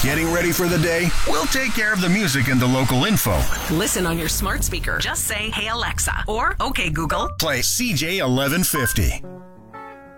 Getting ready for the day? We'll take care of the music and the local info. Listen on your smart speaker. Just say, "Hey Alexa," or "Okay Google." Play CJ 1150.